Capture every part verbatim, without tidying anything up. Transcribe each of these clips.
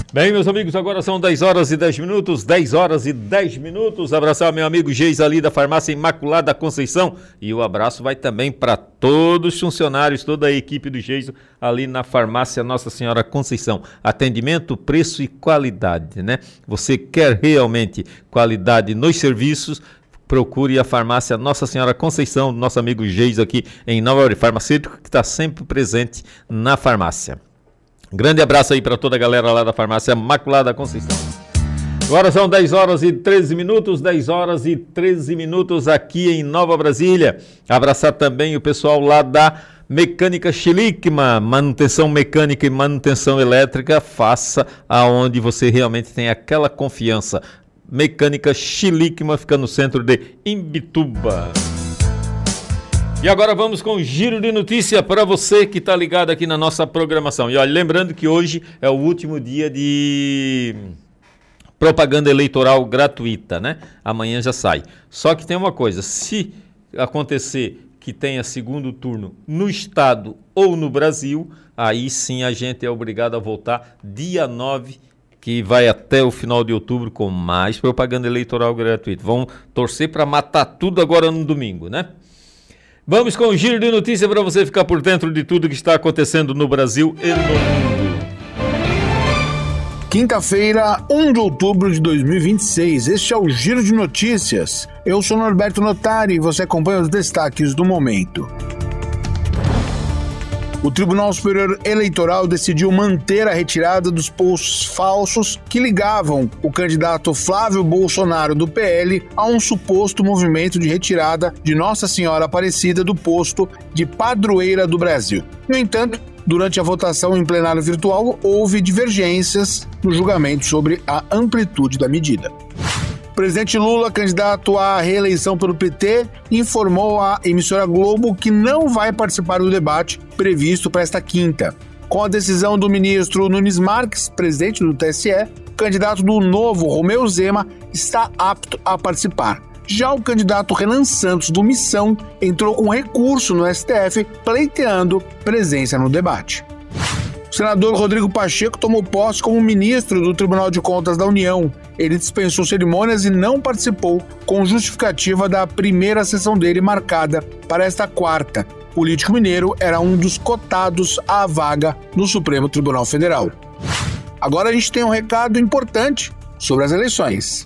Bem, meus amigos, agora são dez horas e dez minutos, dez horas e dez minutos. Abraçar meu amigo Geis ali da Farmácia Imaculada Conceição. E o abraço vai também para todos os funcionários, toda a equipe do Geis ali na Farmácia Nossa Senhora Conceição. Atendimento, preço e qualidade, né? Você quer realmente qualidade nos serviços? Procure a Farmácia Nossa Senhora Conceição, nosso amigo Geis aqui em Nova York, farmacêutico que está sempre presente na farmácia. Grande abraço aí para toda a galera lá da Farmácia Imaculada Conceição. Agora são dez horas e treze minutos, dez horas e treze minutos aqui em Nova Brasília. Abraçar também o pessoal lá da Mecânica Chilicma, manutenção mecânica e manutenção elétrica, faça aonde você realmente tem aquela confiança. Mecânica Chilicma fica no centro de Imbituba. E agora vamos com o giro de notícia para você que está ligado aqui na nossa programação. E olha, lembrando que hoje é o último dia de propaganda eleitoral gratuita, né? Amanhã já sai. Só que tem uma coisa, se acontecer que tenha segundo turno no estado ou no Brasil, aí sim a gente é obrigado a voltar dia nove, que vai até o final de outubro com mais propaganda eleitoral gratuita. Vão torcer para matar tudo agora no domingo, né? Vamos com o giro de notícia para você ficar por dentro de tudo que está acontecendo no Brasil e no mundo. Quinta-feira, primeiro de outubro de dois mil e vinte e seis. Este é o Giro de Notícias. Eu sou Norberto Notari e você acompanha os destaques do momento. O Tribunal Superior Eleitoral decidiu manter a retirada dos posts falsos que ligavam o candidato Flávio Bolsonaro do P L a um suposto movimento de retirada de Nossa Senhora Aparecida do posto de padroeira do Brasil. No entanto, durante a votação em plenário virtual, houve divergências no julgamento sobre a amplitude da medida. O presidente Lula, candidato à reeleição pelo P T, informou à emissora Globo que não vai participar do debate previsto para esta quinta. Com a decisão do ministro Nunes Marques, presidente do T S E, o candidato do Novo, Romeu Zema, está apto a participar. Já o candidato Renan Santos, do Missão, entrou com recurso no S T F pleiteando presença no debate. O senador Rodrigo Pacheco tomou posse como ministro do Tribunal de Contas da União. Ele dispensou cerimônias e não participou, com justificativa da primeira sessão dele marcada para esta quarta. O político mineiro era um dos cotados à vaga no Supremo Tribunal Federal. Agora a gente tem um recado importante sobre as eleições.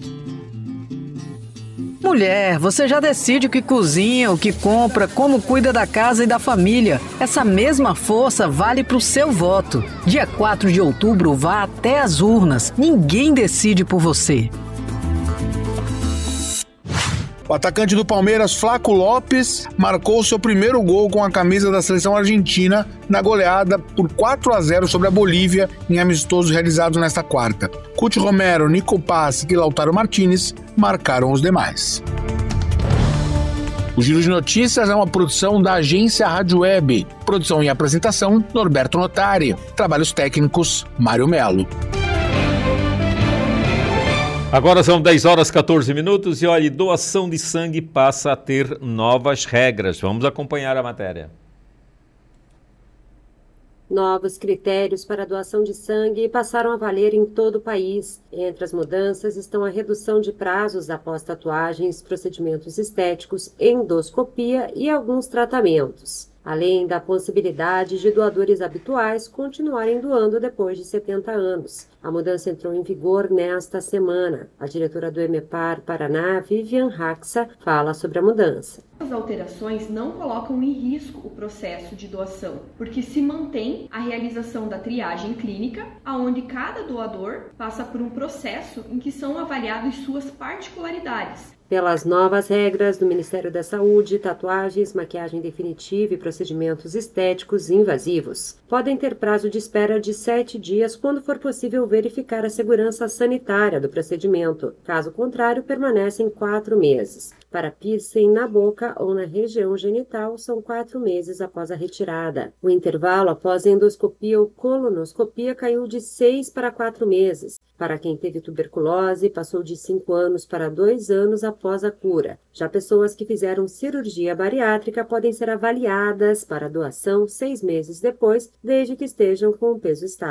Mulher, você já decide o que cozinha, o que compra, como cuida da casa e da família. Essa mesma força vale para o seu voto. Dia quatro de outubro, vá até as urnas. Ninguém decide por você. O atacante do Palmeiras, Flaco Lopes, marcou seu primeiro gol com a camisa da seleção argentina na goleada por quatro a zero sobre a Bolívia em amistoso realizado nesta quarta. Cuti Romero, Nico Paz e Lautaro Martinez marcaram os demais. O Giro de Notícias é uma produção da agência Rádio Web. Produção e apresentação, Norberto Notari. Trabalhos técnicos, Mário Melo. Agora são dez horas e quatorze minutos e olha, doação de sangue passa a ter novas regras. Vamos acompanhar a matéria. Novos critérios para a doação de sangue passaram a valer em todo o país. Entre as mudanças estão a redução de prazos após tatuagens, procedimentos estéticos, endoscopia e alguns tratamentos, além da possibilidade de doadores habituais continuarem doando depois de setenta anos. A mudança entrou em vigor nesta semana. A diretora do EMEPAR Paraná, Vivian Raxa, fala sobre a mudança. As alterações não colocam em risco o processo de doação, porque se mantém a realização da triagem clínica, onde cada doador passa por um processo em que são avaliadas suas particularidades. Pelas novas regras do Ministério da Saúde, tatuagens, maquiagem definitiva e procedimentos estéticos invasivos podem ter prazo de espera de sete dias quando for possível verificar a segurança sanitária do procedimento. Caso contrário, permanecem quatro meses. Para piercing na boca ou na região genital, são quatro meses após a retirada. O intervalo após a endoscopia ou colonoscopia caiu de seis para quatro meses. Para quem teve tuberculose, passou de cinco anos para dois anos após a cura. Já pessoas que fizeram cirurgia bariátrica podem ser avaliadas para doação seis meses depois, desde que estejam com um peso estável.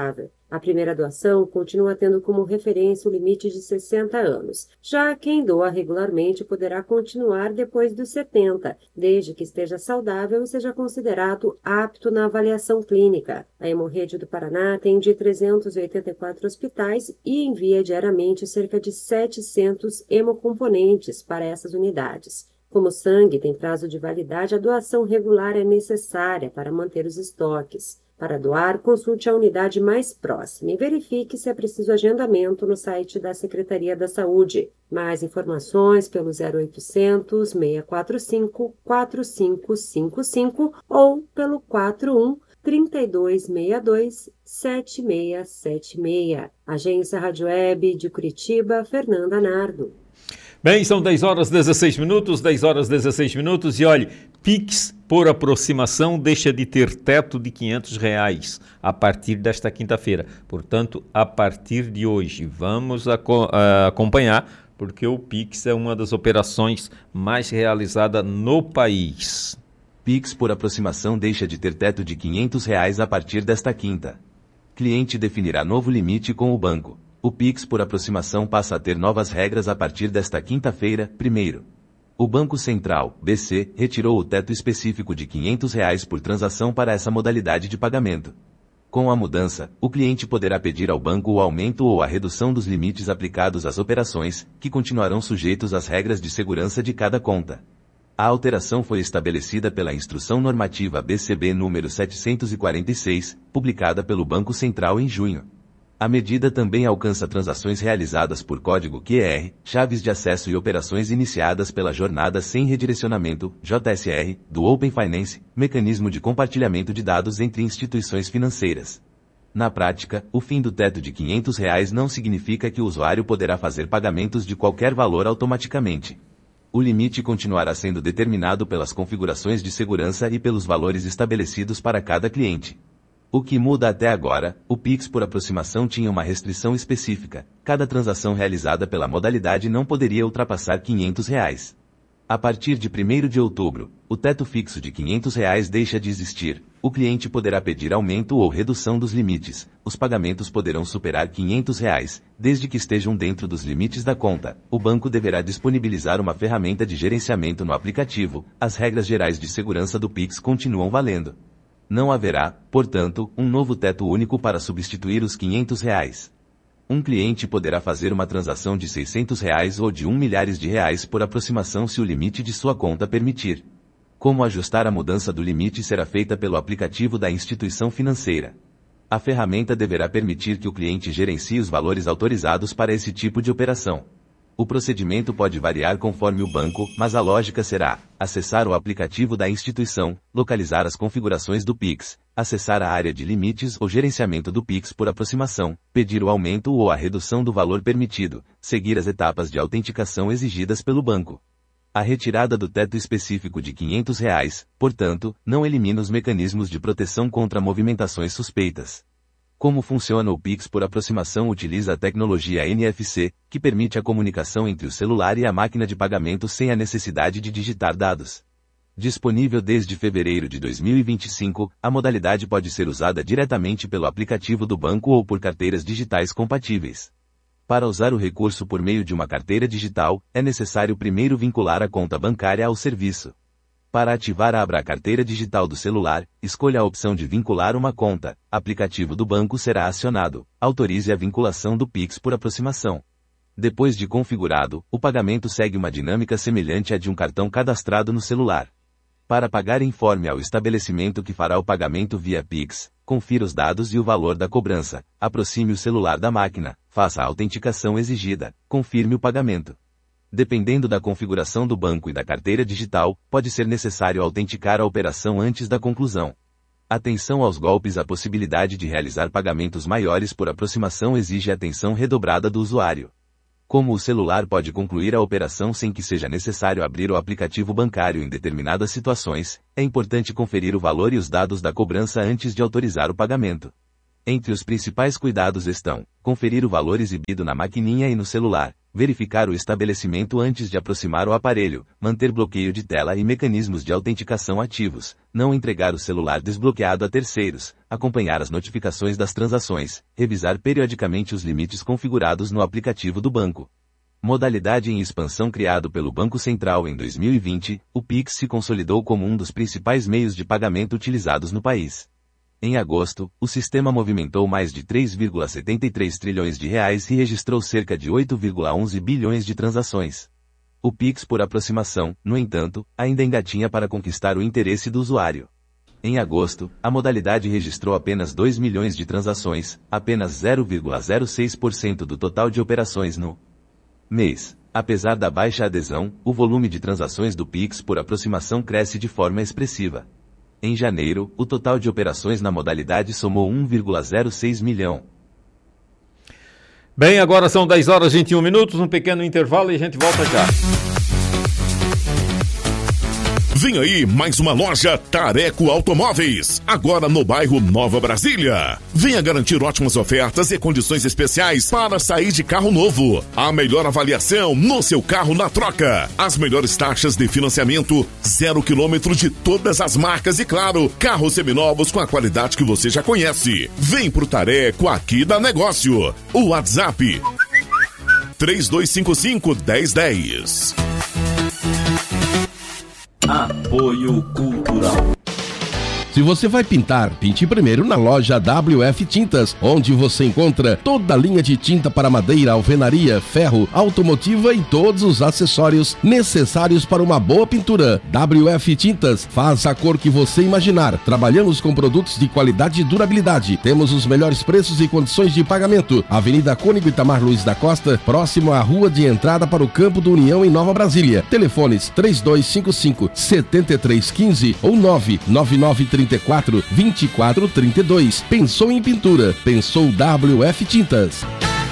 A primeira doação continua tendo como referência o limite de sessenta anos. Já quem doa regularmente poderá continuar depois dos setenta, desde que esteja saudável e seja considerado apto na avaliação clínica. A Hemorrede do Paraná atende trezentos e oitenta e quatro hospitais e envia diariamente cerca de setecentos hemocomponentes para essas unidades. Como o sangue tem prazo de validade, a doação regular é necessária para manter os estoques. Para doar, consulte a unidade mais próxima e verifique se é preciso agendamento no site da Secretaria da Saúde. Mais informações pelo zero oitocentos, seiscentos e quarenta e cinco, quarenta e cinco cinquenta e cinco ou pelo quarenta e um, trinta e dois sessenta e dois, setenta e seis setenta e seis. Agência Rádio Web de Curitiba, Fernanda Nardo. Bem, são dez horas e dezesseis minutos, dez horas e dezesseis minutos e olhe, Pix por aproximação deixa de ter teto de quinhentos reais a partir desta quinta-feira. Portanto, a partir de hoje, vamos aco- uh, acompanhar, porque o Pix é uma das operações mais realizadas no país. Pix por aproximação deixa de ter teto de quinhentos reais a partir desta quinta. Cliente definirá novo limite com o banco. O Pix por aproximação passa a ter novas regras a partir desta quinta-feira, primeiro. O Banco Central, B C, retirou o teto específico de quinhentos reais por transação para essa modalidade de pagamento. Com a mudança, o cliente poderá pedir ao banco o aumento ou a redução dos limites aplicados às operações, que continuarão sujeitos às regras de segurança de cada conta. A alteração foi estabelecida pela Instrução Normativa B C B número setecentos e quarenta e seis, publicada pelo Banco Central em junho. A medida também alcança transações realizadas por código Q R, chaves de acesso e operações iniciadas pela Jornada Sem Redirecionamento, J S R, do Open Finance, mecanismo de compartilhamento de dados entre instituições financeiras. Na prática, o fim do teto de quinhentos reais não significa que o usuário poderá fazer pagamentos de qualquer valor automaticamente. O limite continuará sendo determinado pelas configurações de segurança e pelos valores estabelecidos para cada cliente. O que muda até agora, o Pix por aproximação tinha uma restrição específica. Cada transação realizada pela modalidade não poderia ultrapassar quinhentos reais. A partir de primeiro de outubro, o teto fixo de quinhentos reais deixa de existir. O cliente poderá pedir aumento ou redução dos limites. Os pagamentos poderão superar quinhentos reais, desde que estejam dentro dos limites da conta. O banco deverá disponibilizar uma ferramenta de gerenciamento no aplicativo. As regras gerais de segurança do Pix continuam valendo. Não haverá, portanto, um novo teto único para substituir os quinhentos reais. Um cliente poderá fazer uma transação de seiscentos reais ou de um milhares de reais por aproximação se o limite de sua conta permitir. Como ajustar a mudança do limite será feita pelo aplicativo da instituição financeira. A ferramenta deverá permitir que o cliente gerencie os valores autorizados para esse tipo de operação. O procedimento pode variar conforme o banco, mas a lógica será: acessar o aplicativo da instituição, localizar as configurações do Pix, acessar a área de limites ou gerenciamento do Pix por aproximação, pedir o aumento ou a redução do valor permitido, seguir as etapas de autenticação exigidas pelo banco. A retirada do teto específico de quinhentos reais, portanto, não elimina os mecanismos de proteção contra movimentações suspeitas. Como funciona o Pix por aproximação? Utiliza a tecnologia N F C, que permite a comunicação entre o celular e a máquina de pagamento sem a necessidade de digitar dados. Disponível desde fevereiro de dois mil e vinte e cinco, a modalidade pode ser usada diretamente pelo aplicativo do banco ou por carteiras digitais compatíveis. Para usar o recurso por meio de uma carteira digital, é necessário primeiro vincular a conta bancária ao serviço. Para ativar, abra a carteira digital do celular, escolha a opção de vincular uma conta, aplicativo do banco será acionado, autorize a vinculação do Pix por aproximação. Depois de configurado, o pagamento segue uma dinâmica semelhante à de um cartão cadastrado no celular. Para pagar, informe ao estabelecimento que fará o pagamento via Pix, confira os dados e o valor da cobrança, aproxime o celular da máquina, faça a autenticação exigida, confirme o pagamento. Dependendo da configuração do banco e da carteira digital, pode ser necessário autenticar a operação antes da conclusão. Atenção aos golpes. A possibilidade de realizar pagamentos maiores por aproximação exige atenção redobrada do usuário. Como o celular pode concluir a operação sem que seja necessário abrir o aplicativo bancário em determinadas situações, é importante conferir o valor e os dados da cobrança antes de autorizar o pagamento. Entre os principais cuidados estão: conferir o valor exibido na maquininha e no celular, verificar o estabelecimento antes de aproximar o aparelho, manter bloqueio de tela e mecanismos de autenticação ativos, não entregar o celular desbloqueado a terceiros, acompanhar as notificações das transações, revisar periodicamente os limites configurados no aplicativo do banco. Modalidade em expansão. Criado pelo Banco Central em dois mil e vinte, o Pix se consolidou como um dos principais meios de pagamento utilizados no país. Em agosto, o sistema movimentou mais de três vírgula setenta e três trilhões de reais e registrou cerca de oito vírgula onze bilhões de transações. O Pix por aproximação, no entanto, ainda engatinha para conquistar o interesse do usuário. Em agosto, a modalidade registrou apenas dois milhões de transações, apenas zero vírgula zero seis por cento do total de operações no mês. Apesar da baixa adesão, o volume de transações do Pix por aproximação cresce de forma expressiva. Em janeiro, o total de operações na modalidade somou um vírgula zero seis milhão. Bem, agora são dez horas e vinte e um minutos, um pequeno intervalo e a gente volta já. Vem aí mais uma loja Tareco Automóveis, agora no bairro Nova Brasília. Venha garantir ótimas ofertas e condições especiais para sair de carro novo. A melhor avaliação no seu carro na troca. As melhores taxas de financiamento, zero quilômetro de todas as marcas e, claro, carros seminovos com a qualidade que você já conhece. Vem pro Tareco aqui da negócio. O WhatsApp três dois cinco cinco, um zero um zero. Apoio Cultural. Se você vai pintar, pinte primeiro na loja W F Tintas, onde você encontra toda a linha de tinta para madeira, alvenaria, ferro, automotiva e todos os acessórios necessários para uma boa pintura. W F Tintas, faz a cor que você imaginar. Trabalhamos com produtos de qualidade e durabilidade. Temos os melhores preços e condições de pagamento. Avenida Cônigo Itamar Luiz da Costa, próximo à rua de entrada para o Campo do União em Nova Brasília. Telefones três dois cinco cinco, sete três um cinco ou nove nove nove três quatro, vinte e quatro, trinta e dois. Pensou em pintura? Pensou W F Tintas.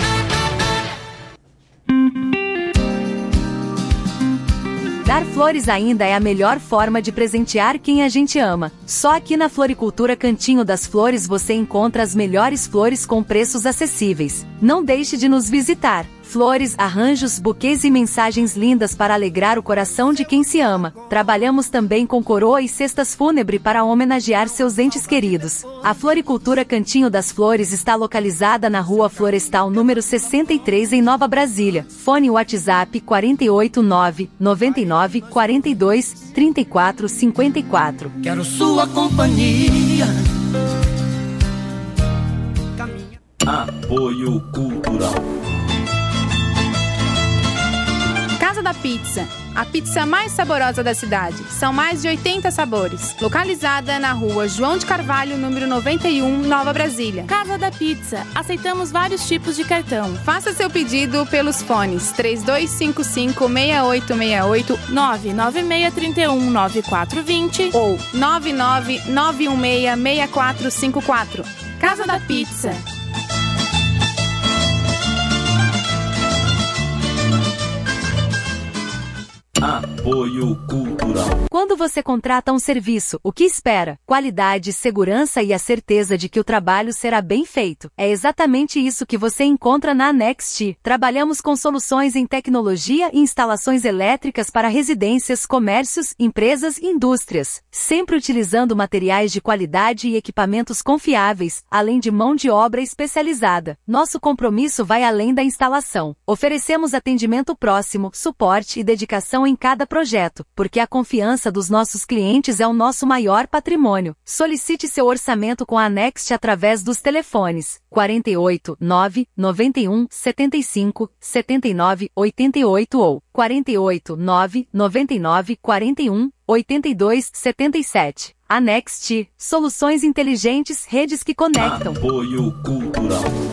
Dar flores ainda é a melhor forma de presentear quem a gente ama. Só aqui na Floricultura Cantinho das Flores você encontra as melhores flores com preços acessíveis. Não deixe de nos visitar. Flores, arranjos, buquês e mensagens lindas para alegrar o coração de quem se ama. Trabalhamos também com coroa e cestas fúnebre para homenagear seus entes queridos. A Floricultura Cantinho das Flores está localizada na Rua Florestal número sessenta e três em Nova Brasília. Fone WhatsApp quatro oito nove, nove nove, quatro dois, três quatro cinco quatro. Quero sua companhia. Apoio Cultural. Casa da Pizza, a pizza mais saborosa da cidade. São mais de oitenta sabores. Localizada na rua João de Carvalho, número noventa e um, Nova Brasília. Casa da Pizza, aceitamos vários tipos de cartão. Faça seu pedido pelos fones três dois cinco cinco, seis oito seis oito, nove nove seis três um, nove quatro dois zero ou nove nove nove um seis, seis quatro cinco quatro. Casa da Pizza. Apoio Cultural. Quando você contrata um serviço, o que espera? Qualidade, segurança e a certeza de que o trabalho será bem feito. É exatamente isso que você encontra na Next. Trabalhamos com soluções em tecnologia e instalações elétricas para residências, comércios, empresas e indústrias. Sempre utilizando materiais de qualidade e equipamentos confiáveis, além de mão de obra especializada. Nosso compromisso vai além da instalação. Oferecemos atendimento próximo, suporte e dedicação em cada projeto, porque a confiança dos nossos clientes é o nosso maior patrimônio. Solicite seu orçamento com a Next através dos telefones quatro oito nove, nove um, sete cinco, sete nove oito oito ou quatro oito nove, nove nove, quatro um, oito dois sete sete. A Next, soluções inteligentes, redes que conectam. Apoio Cultural.